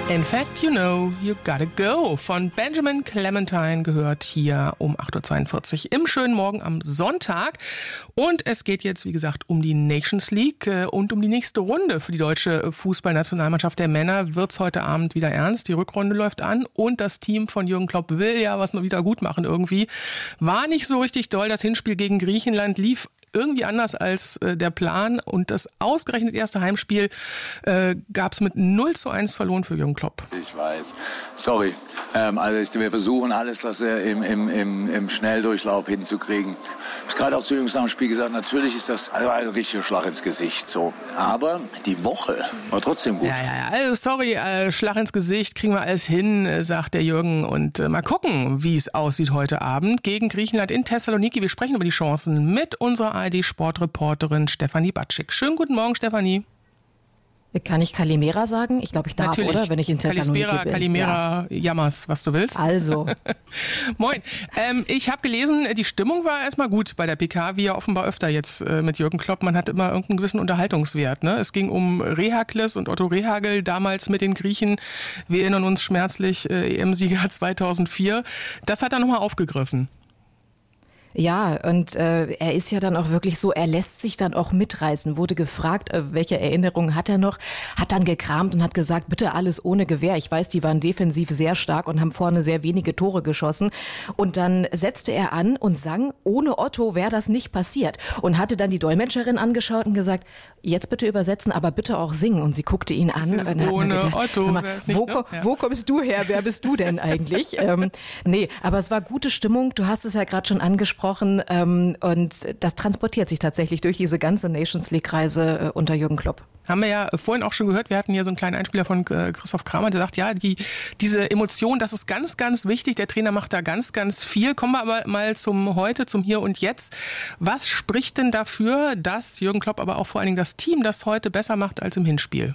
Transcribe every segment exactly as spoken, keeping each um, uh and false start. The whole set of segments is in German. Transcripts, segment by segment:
In fact, you know, you gotta go von Benjamin Clementine gehört hier um acht Uhr zweiundvierzig im schönen Morgen am Sonntag. Und es geht jetzt, wie gesagt, um die Nations League und um die nächste Runde für die deutsche Fußballnationalmannschaft der Männer. Wird's heute Abend wieder ernst. Die Rückrunde läuft an und das Team von Jürgen Klopp will ja was noch wieder gut machen irgendwie. War nicht so richtig doll. Das Hinspiel gegen Griechenland lief irgendwie anders als äh, der Plan. Und das ausgerechnet erste Heimspiel äh, gab es mit null zu eins verloren für Jürgen Klopp. Ich weiß. Sorry. Ähm, also wir versuchen alles, das äh, im, im, im, im Schnelldurchlauf hinzukriegen. Ich habe gerade auch zu Jungs nach dem Spiel gesagt, natürlich ist das also ein richtiger Schlag ins Gesicht. So. Aber die Woche war trotzdem gut. Ja, ja, ja. Also sorry, äh, Schlag ins Gesicht, kriegen wir alles hin, äh, sagt der Jürgen. Und äh, mal gucken, wie es aussieht heute Abend gegen Griechenland in Thessaloniki. Wir sprechen über die Chancen mit unserer A R D-Sportreporterin Stefanie Batschik. Schönen guten Morgen, Stefanie. Kann ich Kalimera sagen? Ich glaube, ich darf, Natürlich. Oder? Wenn ich in Thessaloniki Kalispera, bin. Kalimera, ja. Jammers, was du willst. Also. Moin. Ähm, ich habe gelesen, die Stimmung war erstmal gut bei der P K, wie ja offenbar öfter jetzt äh, mit Jürgen Klopp. Man hat immer irgendeinen gewissen Unterhaltungswert. Ne? Es ging um Rehakles und Otto Rehhagel, damals mit den Griechen. Wir erinnern uns schmerzlich, äh, E M-Sieger zweitausendvier. Das hat er nochmal aufgegriffen. Ja, und äh, er ist ja dann auch wirklich so, er lässt sich dann auch mitreißen. Wurde gefragt, äh, welche Erinnerungen hat er noch, hat dann gekramt und hat gesagt, bitte alles ohne Gewehr. Ich weiß, die waren defensiv sehr stark und haben vorne sehr wenige Tore geschossen. Und dann setzte er an und sang, ohne Otto wäre das nicht passiert. Und hatte dann die Dolmetscherin angeschaut und gesagt, jetzt bitte übersetzen, aber bitte auch singen. Und sie guckte ihn an. Das ist und hat ohne gedacht, Otto sag mal, nicht, wo, ne? Ja. wo kommst du her? Wer bist du denn eigentlich? ähm, nee, aber es war gute Stimmung. Du hast es ja gerade schon angesprochen. Ähm, und das transportiert sich tatsächlich durch diese ganze Nations League-Reise äh, unter Jürgen Klopp. Haben wir ja vorhin auch schon gehört, wir hatten hier so einen kleinen Einspieler von äh, Christoph Kramer, der sagt, ja, die, diese Emotion, das ist ganz, ganz wichtig. Der Trainer macht da ganz, ganz viel. Kommen wir aber mal zum Heute, zum Hier und Jetzt. Was spricht denn dafür, dass Jürgen Klopp, aber auch vor allen Dingen das Team das heute besser macht als im Hinspiel?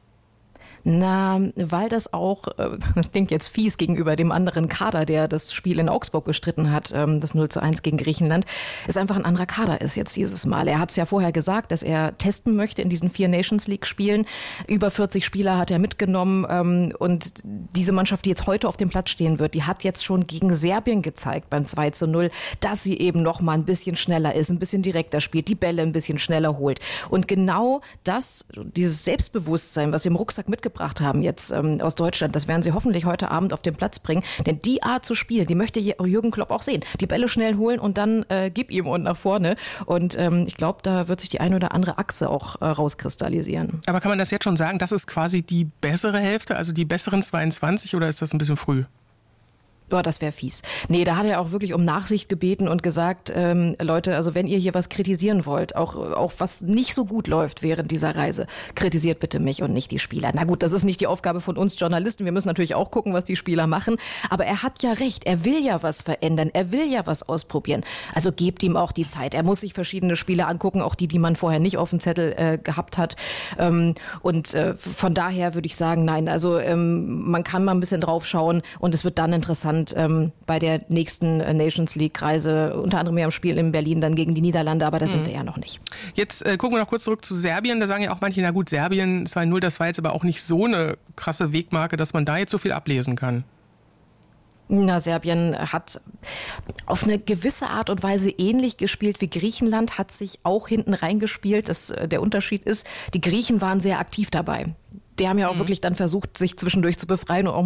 Na, weil das auch, das klingt jetzt fies gegenüber dem anderen Kader, der das Spiel in Augsburg gestritten hat, das null zu eins gegen Griechenland, ist einfach ein anderer Kader ist jetzt dieses Mal. Er hat es ja vorher gesagt, dass er testen möchte in diesen vier Nations League Spielen. Über vierzig Spieler hat er mitgenommen und diese Mannschaft, die jetzt heute auf dem Platz stehen wird, die hat jetzt schon gegen Serbien gezeigt beim zwei zu null, dass sie eben noch mal ein bisschen schneller ist, ein bisschen direkter spielt, die Bälle ein bisschen schneller holt. Und genau das, dieses Selbstbewusstsein, was sie im Rucksack mitgebracht haben jetzt ähm, aus Deutschland, das werden sie hoffentlich heute Abend auf den Platz bringen. Denn die Art zu spielen, die möchte Jürgen Klopp auch sehen. Die Bälle schnell holen und dann äh, gib ihm und nach vorne. Und ähm, ich glaube, da wird sich die eine oder andere Achse auch äh, rauskristallisieren. Aber kann man das jetzt schon sagen, das ist quasi die bessere Hälfte, also die besseren zweiundzwanzig, oder ist das ein bisschen früh? Boah, das wäre fies. Nee, da hat er auch wirklich um Nachsicht gebeten und gesagt, ähm, Leute, also wenn ihr hier was kritisieren wollt, auch, auch was nicht so gut läuft während dieser Reise, kritisiert bitte mich und nicht die Spieler. Na gut, das ist nicht die Aufgabe von uns Journalisten. Wir müssen natürlich auch gucken, was die Spieler machen. Aber er hat ja recht. Er will ja was verändern. Er will ja was ausprobieren. Also gebt ihm auch die Zeit. Er muss sich verschiedene Spiele angucken, auch die, die man vorher nicht auf dem Zettel äh, gehabt hat. Ähm, und äh, von daher würde ich sagen, nein, also ähm, man kann mal ein bisschen drauf schauen und es wird dann interessant, Ähm, bei der nächsten Nations League-Reise, unter anderem ja im Spiel in Berlin dann gegen die Niederlande, aber da sind mhm. wir ja noch nicht. Jetzt äh, gucken wir noch kurz zurück zu Serbien. Da sagen ja auch manche, na gut, Serbien zwei null, das war jetzt aber auch nicht so eine krasse Wegmarke, dass man da jetzt so viel ablesen kann. Na, Serbien hat auf eine gewisse Art und Weise ähnlich gespielt wie Griechenland, hat sich auch hinten reingespielt. Das, der Unterschied ist, die Griechen waren sehr aktiv dabei. Die haben ja auch mhm. wirklich dann versucht, sich zwischendurch zu befreien und auch